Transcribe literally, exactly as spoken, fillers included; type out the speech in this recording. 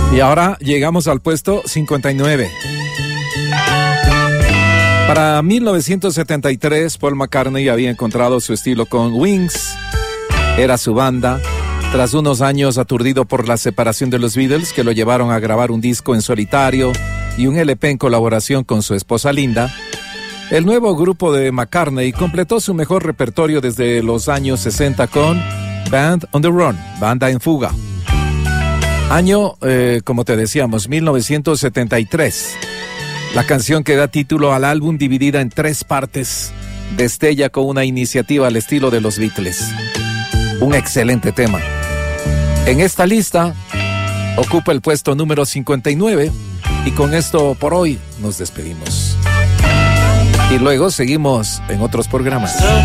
Y ahora llegamos al puesto cincuenta y nueve. Para mil novecientos setenta y tres, Paul McCartney había encontrado su estilo con Wings. Era su banda. Tras unos años aturdido por la separación de los Beatles, que lo llevaron a grabar un disco en solitario y un L P en colaboración con su esposa Linda, el nuevo grupo de McCartney completó su mejor repertorio desde los años sesenta con Band on the Run, Banda en Fuga. Año, eh, como te decíamos, mil novecientos setenta y tres. La canción que da título al álbum, dividida en tres partes, destella con una iniciativa al estilo de los Beatles. Un excelente tema. En esta lista ocupa el puesto número cincuenta y nueve y con esto por hoy nos despedimos. Y luego seguimos en otros programas.